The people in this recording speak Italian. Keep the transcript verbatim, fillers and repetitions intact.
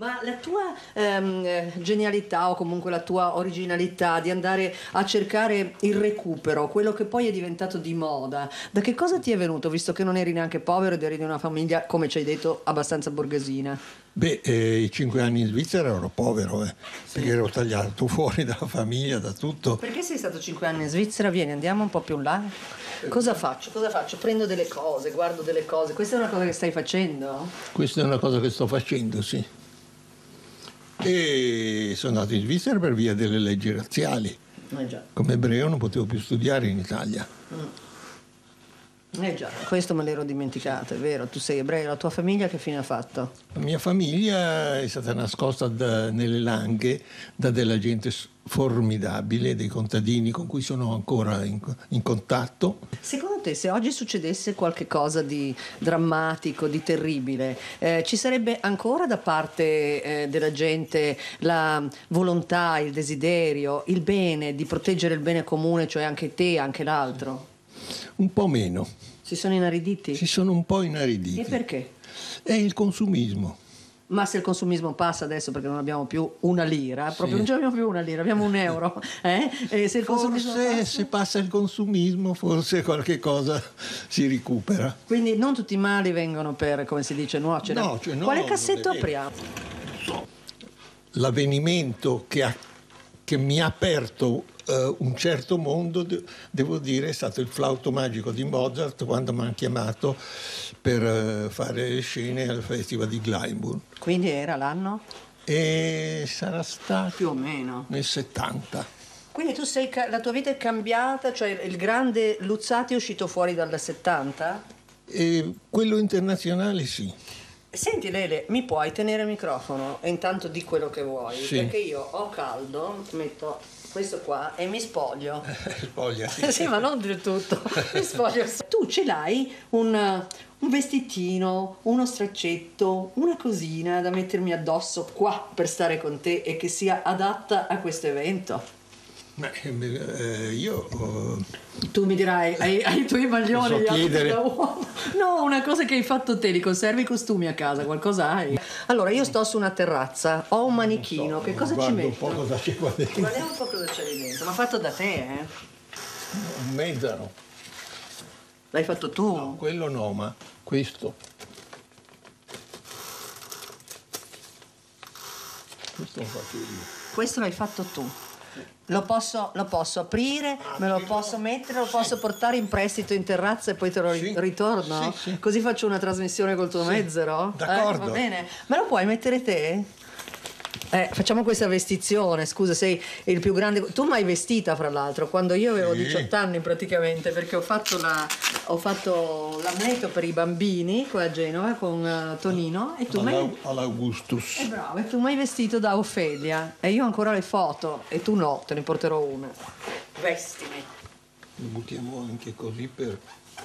Ma la tua ehm, eh, genialità o comunque la tua originalità di andare a cercare il recupero, quello che poi è diventato di moda, da che cosa ti è venuto, visto che non eri neanche povero ed eri di una famiglia, come ci hai detto, abbastanza borghesina? Beh, eh, i cinque anni in Svizzera ero povero, eh, perché ero tagliato fuori dalla famiglia, da tutto. Perché sei stato cinque anni in Svizzera? Vieni, andiamo un po' più in là. Cosa faccio? Cosa faccio? Prendo delle cose, guardo delle cose. Questa è una cosa che stai facendo? Questa è una cosa che sto facendo, sì. E sono andato in Svizzera per via delle leggi razziali. Eh già. Come ebreo non potevo più studiare in Italia. Eh già, questo me l'ero dimenticato, è vero. Tu sei ebreo, la tua famiglia che fine ha fatto? La mia famiglia è stata nascosta da, nelle Langhe da della gente formidabile, dei contadini con cui sono ancora in, in contatto. Secondo te, se oggi succedesse qualche cosa di drammatico, di terribile, eh, ci sarebbe ancora da parte eh, della gente la volontà, il desiderio, il bene, di proteggere il bene comune, cioè anche te, anche l'altro? Un po' meno. Si sono inariditi? Si sono un po' inariditi. E perché? È il consumismo. Ma se il consumismo passa adesso perché non abbiamo più una lira, proprio Sì. non ce l'abbiamo più una lira, abbiamo un euro, eh? E se il consumismo Forse passa? se passa il consumismo, forse qualche cosa si recupera. Quindi non tutti i mali vengono per, come si dice, nuocere. No, cioè no, Quale cassetto non è vero. apriamo? L'avvenimento che, ha, che mi ha aperto uh, un certo mondo, de- devo dire, è stato il flauto magico di Mozart, quando mi hanno chiamato per uh, fare le scene al Festival di Glyndebourne. Quindi era l'anno? E sarà stato Più o meno. nel settanta. Quindi tu sei, ca- la tua vita è cambiata, cioè il grande Luzzati è uscito fuori dal settanta? E quello internazionale sì. Senti Lele, mi puoi tenere il microfono e intanto di quello che vuoi? Sì. Perché io ho caldo, metto questo qua e mi spoglio. Spoglia. Sì, ma non del tutto. Mi spoglio. Tu ce l'hai un, un vestitino, uno straccetto, una cosina da mettermi addosso qua per stare con te e che sia adatta a questo evento? Ma, eh, io eh, Tu mi dirai, hai, hai i tuoi maglioni Posso gli altri chiedere? da uomo. No, una cosa che hai fatto te, li conservi i costumi a casa, qualcosa hai? Allora, io sto su una terrazza, ho un manichino, che cosa ci guardo metto? un po' cosa c'è qua dentro. Guardiamo un po' cosa c'è lì dentro, ma fatto da te, eh? Un mezzano. L'hai fatto tu? No, quello no, ma questo. Questo lo faccio io. Questo l'hai fatto tu. Lo posso, lo posso aprire, me lo posso mettere, lo posso portare in prestito in terrazza e poi te lo ri- Sì, ritorno? sì, sì. Così faccio una trasmissione col tuo mezzero? d'accordo. Eh, va bene. Me lo puoi mettere te? Eh, facciamo questa vestizione, scusa, sei il più grande. Tu mi hai vestita, fra l'altro, quando io avevo Sì. diciotto anni praticamente, perché ho fatto la ho fatto l'amleto per i bambini qua a Genova con uh, Tonino e tu mi hai Alla- All'Augustus. Eh, bravo, e tu mi hai vestito da Ofelia e io ho ancora le foto e tu no, te ne porterò una. Vestimi. Lo buttiamo anche così per